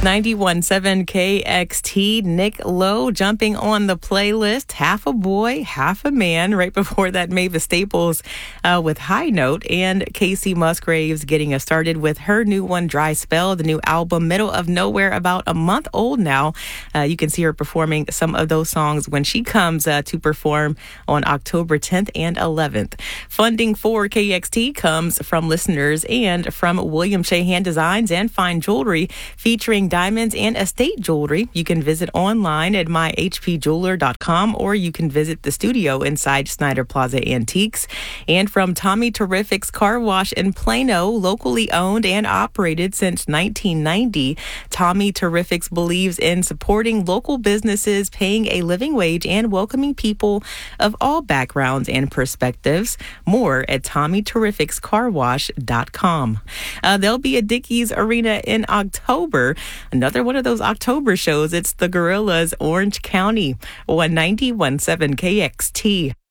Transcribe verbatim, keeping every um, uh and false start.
ninety-one point seven K X T, Nick Lowe jumping on the playlist. Half a boy, half a man. Right before that, Mavis Staples uh, with High Note, and Casey Musgraves getting us started with her new one, Dry Spell, the new album, Middle of Nowhere, about a month old now. Uh, you can see her performing some of those songs when she comes uh, to perform on October tenth and eleventh. Funding for K X T comes from listeners and from William Shahan Designs and Fine Jewelry, featuring diamonds and estate jewelry. You can visit online at my h p jeweler dot com, or you can visit the studio inside Snyder Plaza Antiques. And from Tommy Terrific's Car Wash in Plano, locally owned and operated since nineteen ninety, Tommy Terrific's believes in supporting local businesses, paying a living wage, and welcoming people of all backgrounds and perspectives. More at tommy terrifics car wash dot com. Uh, there'll be a Dickies Arena in October. Another one of those October shows. It's the Gorillas, Orange County, on ninety-one point seven K X T.